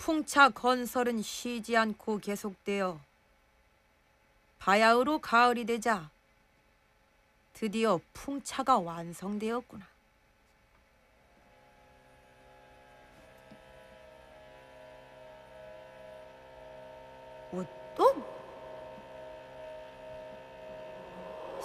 풍차 건설은 쉬지 않고 계속되어 바야흐로 가을이 되자 드디어 풍차가 완성되었구나. 또?